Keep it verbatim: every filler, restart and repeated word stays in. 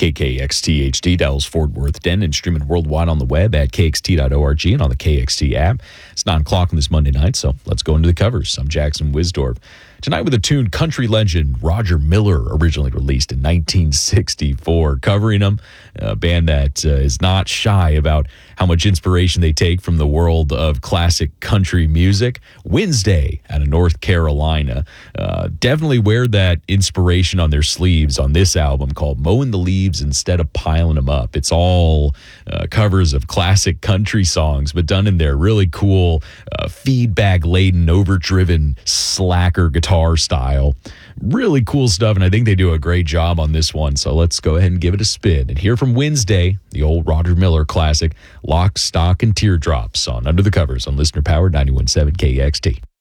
K K X T H D, Dallas, Fort Worth, Denton, and streaming worldwide on the web at K X T dot org and on the K X T app. It's nine o'clock on this Monday night, so let's go into the covers. I'm Jackson Wisdorf. Tonight with a tune country legend Roger Miller originally released in nineteen sixty-four, covering him, a band that uh, is not shy about how much inspiration they take from the world of classic country music. Wednesday out of North Carolina. Uh, definitely wear that inspiration on their sleeves on this album called Mowing the Leaves Instead of Piling Them Up. It's all uh, covers of classic country songs, but done in their really cool, uh, feedback-laden, overdriven slacker guitar style. Really cool stuff, and I think they do a great job on this one, so let's go ahead and give it a spin. And hear from Wednesday, the old Roger Miller classic, Lock, Stock, and Teardrops on Under the Covers on Listener Powered ninety-one point seven K X T.